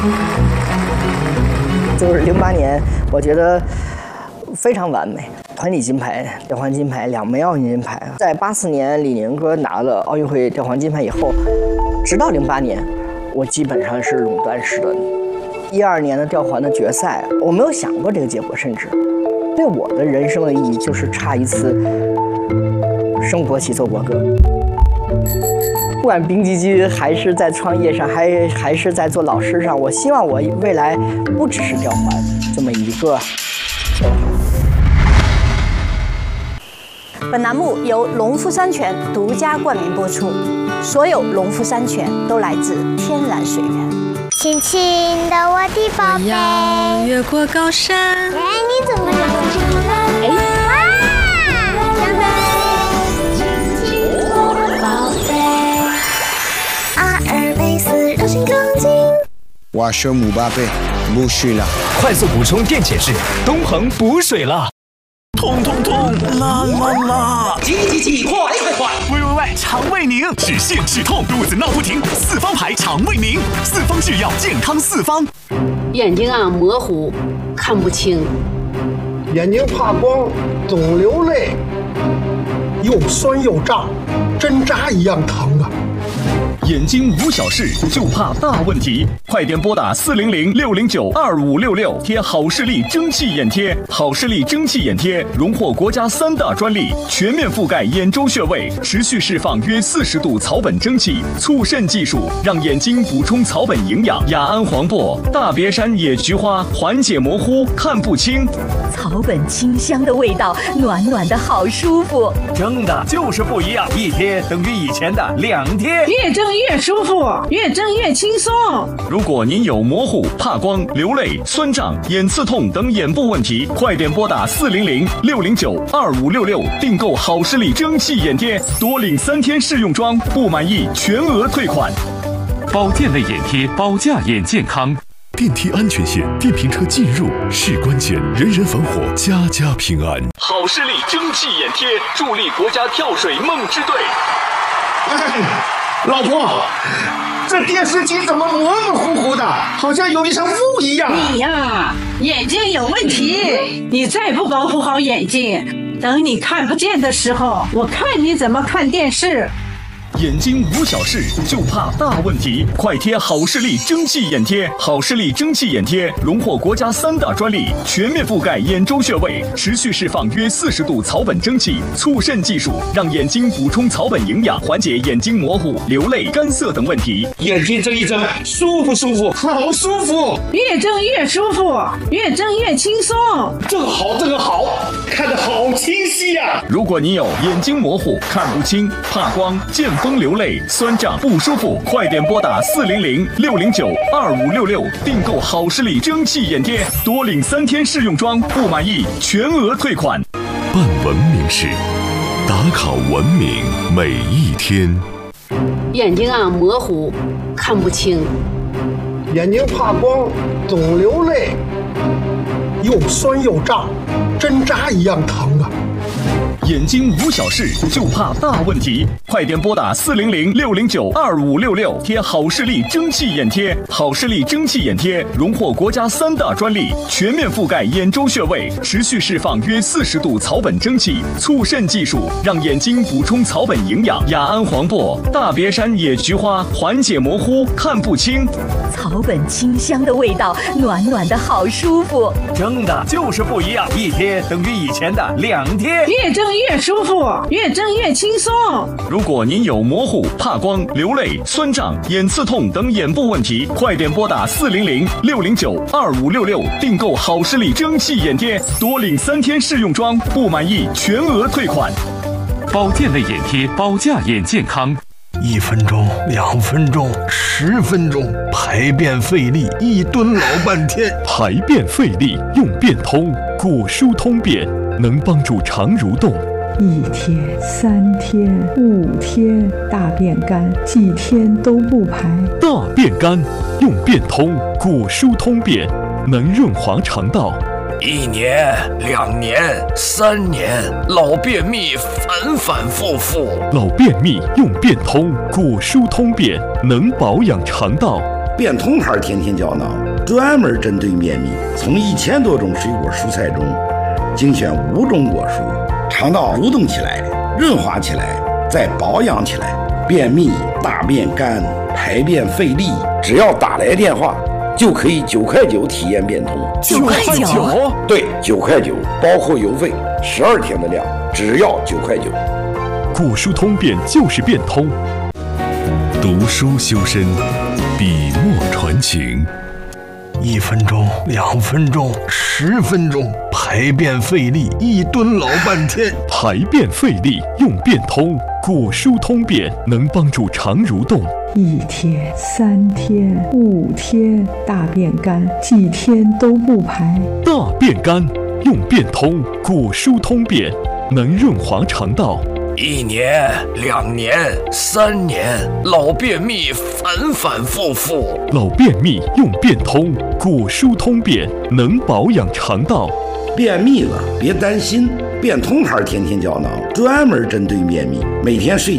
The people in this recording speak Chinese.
就是08年，我觉得非常完美，团体金牌、吊环金牌2枚奥运金牌。在84年李宁哥拿了奥运会吊环金牌以后，直到08年，我基本上是垄断式的。12年的吊环的决赛，我没有想过这个结果，甚至对我的人生的意义就是差一次升国旗奏国歌。不管冰激激还是在创业上，还是在做老师上，我希望我未来不只是吊环这么一个。 本栏目由农夫山泉独家冠名播出，所有农夫山泉都来自天然水源。 轻轻的我的宝贝， 要越过高山。 哎，你怎么这么轻呢？哇！宝贝，阿尔卑斯柔性钢筋。 我是姆巴佩，补水了。 快速补充电解质，东恒补水了。痛痛痛，辣辣辣！ 挤，快！ 喂，肠胃宁，止泻止痛，肚子闹不停，四方牌肠胃宁，四方制药，健康四方。 眼睛啊模糊，看不清。 眼睛怕光，总流泪，又酸又胀，针扎一样疼啊！ 眼睛无小事，就怕大问题。快点拨打400-609-2566，贴好视力蒸汽眼贴。好视力蒸汽眼贴荣获国家3大专利，全面覆盖眼周穴位，持续释放约40度草本蒸汽，促渗技术让眼睛补充草本营养。雅安黄柏、大别山野菊花缓解模糊，看不清。 草本清香的味道，暖暖的好舒服。 蒸的就是不一样，一贴等于以前的2贴。 越蒸越舒服，越蒸越轻松。 如果您有模糊、怕光、流泪、酸胀、眼刺痛等眼部问题，快点拨打400-609-2566，订购好视力蒸汽眼贴，多领3天试用装，不满意全额退款。 保健类眼贴，保驾眼健康。 电梯安全线，电瓶车进入是关键，人人防火，家家平安。 好视力蒸汽眼贴，助力国家跳水梦之队。 老婆，这电视机怎么模模糊糊的，好像有一层雾一样。 你呀，眼睛有问题，你再不保护好眼睛，等你看不见的时候，我看你怎么看电视。 眼睛无小事，就怕大问题。快贴好视力蒸汽眼贴。好视力蒸汽眼贴荣获国家3大专利，全面覆盖眼周穴位，持续释放约40度草本蒸汽，促渗技术让眼睛补充草本营养，缓解眼睛模糊、流泪、干涩等问题。 眼睛睁一睁，舒不舒服？好舒服！ 越睁越舒服，越睁越轻松。 这个好，看得好清晰呀！ 如果你有眼睛模糊、看不清、怕光、见风流泪、酸胀不舒服，快点拨打400-609-2566，订购好视力蒸汽眼贴，多领3天试用装，不满意全额退款。 办文明事，打卡文明每一天。 眼睛啊模糊，看不清。 眼睛怕光，总流泪，又酸又胀，针扎一样疼啊！ 眼睛无小事，就怕大问题。快点拨打400-609-2566，贴好视力蒸汽眼贴。好视力蒸汽眼贴荣获国家3大专利，全面覆盖眼周穴位，持续释放约40度草本蒸汽，促渗技术让眼睛补充草本营养。雅安黄柏、大别山野菊花缓解模糊，看不清。 草本清香的味道，暖暖的好舒服。 蒸的就是不一样，一贴等于以前的2贴。 越蒸越舒服，越蒸越轻松。 如果您有模糊、怕光、流泪、酸胀、眼刺痛等眼部问题，快点拨打400-609-2566，订购好视力蒸汽眼贴，多领3天试用装，不满意全额退款。 保健类眼贴，保驾眼健康。 1分钟、2分钟、10分钟，排便费力，一蹲老半天。 排便费力用便通，果舒通便能帮助肠蠕动。 1天、3天、5天，大便干，几天都不排。 大便干用便通，果舒通便能润滑肠道。 1年、2年、3年，老便秘反反复复。 老便秘用便通，果舒通便能保养肠道。 变通牌甜甜胶囊，专门针对便秘，从1000多种水果蔬菜中精选5种果蔬，肠道蠕动起来，润滑起来，再保养起来。便秘、大便干、排便费力，只要打来电话，就可以9块9体验变通。 9块9？ 对，9块9，包括邮费，12天的量，只要9块9。 果蔬通便就是变通。 读书修身，笔墨传情。 1分钟、2分钟、10分钟，排便费力，一蹲老半天。 排便费力用变通，果蔬通便能帮助肠蠕动。 1天、3天、5天，大便干，几天都不排。 大便干用变通，果蔬通便能润滑肠道。 1年、2年、3年，老便秘反反复复。 老便秘用变通，果蔬通便能保养肠道。 便秘了别担心，变通牌甜甜胶囊专门针对便秘，每天睡